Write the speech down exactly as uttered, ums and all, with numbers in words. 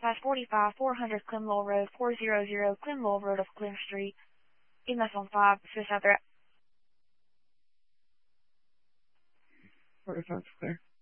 slash forty-five, four hundred Clemlowell Road, four hundred Clemlowell Road of Clem Street. E M S on five, switch out there. forty-five, clear.